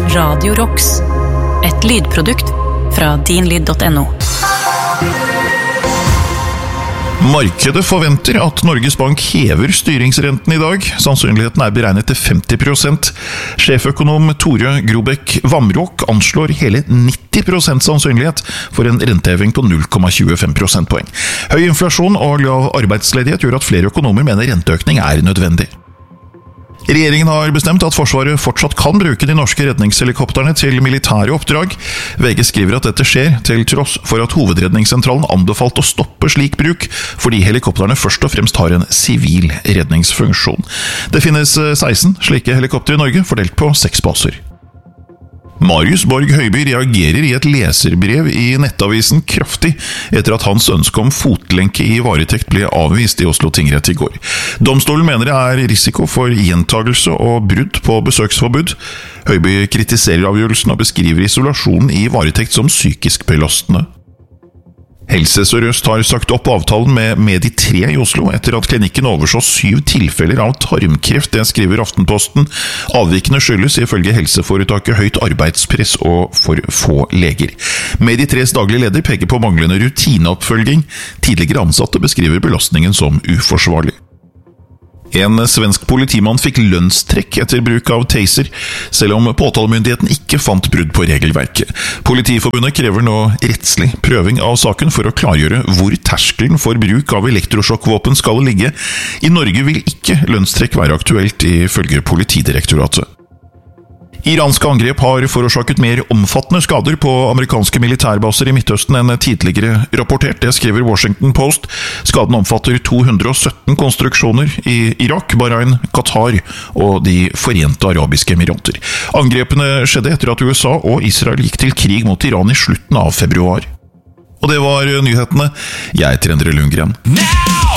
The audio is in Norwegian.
Radio Rocks, et lydprodukt fra dinlyd.no. Markedet forventer at Norges Bank hever styringsrenten i dag. Sannsynligheten er beregnet til 50%. Sjeføkonom Tore Grobæk Vamråk anslår hele 90% sannsynlighet for en renteheving på 0,25 prosentpoeng. Høy inflasjon og lav arbeidsledighet gjør at flere økonomer mener renteøkning er nødvendig. Regjeringen har bestemt at Forsvaret fortsatt kan bruke de norske redningshelikopterne til militære oppdrag. VG skriver at dette skjer til tross for at Hovedredningssentralen anbefalte å stoppe slik bruk, fordi helikopterne først og fremst har en sivil redningsfunksjon. Det finnes 16 slike helikopter i Norge, fordelt på 6 baser. Marius Borg Høiby reagerer i et leserbrev i Nettavisen kraftig etter at hans ønske om fotlenke i varetekt ble avvist i Oslo tingrett i går. Domstolen mener det er risiko for gjentagelse og brudd på besøksforbud. Høiby kritiserer avgjørelsen og beskriver isolasjonen i varetekt som psykisk belastende. Helse Sør-Øst har sagt opp avtalen med Medi3 i Oslo etter at klinikken overså 7 tilfeller av tarmkreft, det skriver Aftenposten. Avvikene skyldes ifølge helseforetaket høyt arbeidspress og for få leger. Medi3s daglige leder peker på manglende rutineoppfølging. Tidligere ansatte beskriver belastningen som uforsvarlig. En svensk politimann fikk lønnstrekk etter bruk av taser, selv om påtalemyndigheten ikke fant brudd på regelverket. Politiforbundet krever nå rettslig prøving av saken for å klargjøre hvor terskelen for bruk av elektrosjokkvåpen skal ligge. I Norge vil ikke lønnstrekk være aktuelt ifølge Politidirektoratet. Iranske angrep har forårsaket mer omfattende skader på amerikanske militærbaser i Midtøsten enn tidligere rapportert, det skriver Washington Post. Skaden omfatter 217 konstruksjoner i Irak, Bahrain, Qatar og de Forente Arabiske Emirater. Angrepene skjedde etter at USA og Israel gikk til krig mot Iran i slutten av februar. Og det var nyhetene. Jeg heter Endre Lundgren.